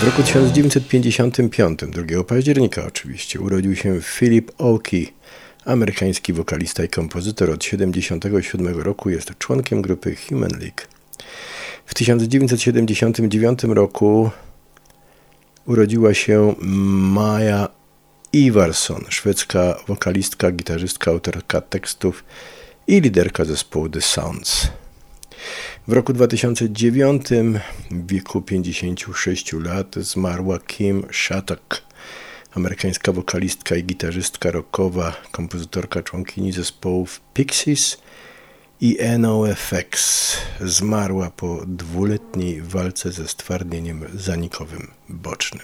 W roku 1955, 2 października oczywiście, urodził się Philip Oakey, amerykański wokalista i kompozytor. Od 1977 roku jest członkiem grupy Human League. W 1979 roku urodziła się Maja Ivarsson, szwedzka wokalistka, gitarzystka, autorka tekstów i liderka zespołu The Sounds. W roku 2009, w wieku 56 lat, zmarła Kim Shattuck, amerykańska wokalistka i gitarzystka rockowa, kompozytorka, członkini zespołów Pixies i NoFX. Zmarła po 2-letniej walce ze stwardnieniem zanikowym bocznym.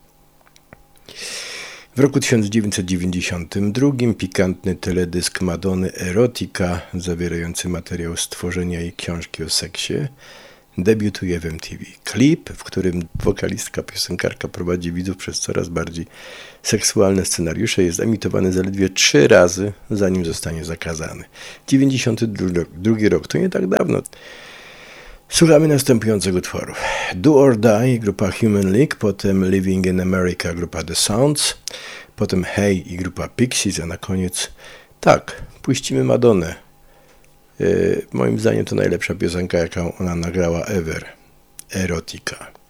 W roku 1992 pikantny teledysk Madonny Erotica, zawierający materiał stworzenia jej książki o seksie, debiutuje w MTV. Klip, w którym wokalistka, piosenkarka prowadzi widzów przez coraz bardziej seksualne scenariusze, jest emitowany zaledwie 3 razy, zanim zostanie zakazany. 92 rok, to nie tak dawno. Słuchamy następującego utworu. Do or Die, grupa Human League, potem Living in America, grupa The Sounds, potem Hey i grupa Pixies, a na koniec puścimy Madonnę. Moim zdaniem to najlepsza piosenka, jaką ona nagrała ever. Erotica.